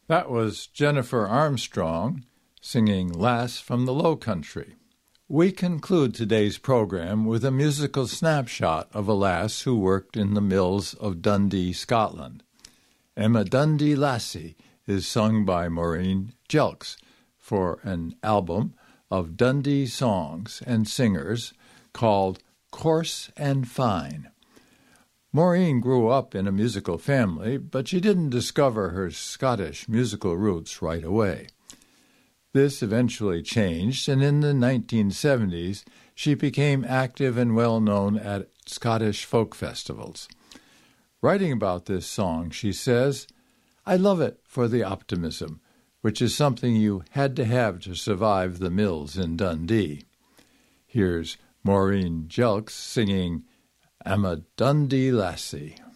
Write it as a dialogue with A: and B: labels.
A: That was Jennifer Armstrong singing Lass from the Low Country. We conclude today's program with a musical snapshot of a lass who worked in the mills of Dundee, Scotland. Emma Dundee Lassie is sung by Maureen Jelks for an album of Dundee songs and singers called Coarse and Fine. Maureen grew up in a musical family, but she didn't discover her Scottish musical roots right away. This eventually changed, and in the 1970s, she became active and well-known at Scottish folk festivals. Writing about this song, she says, "I love it for the optimism, which is something you had to have to survive the mills in Dundee." Here's Maureen Jelks singing Emma Dundee Lassie.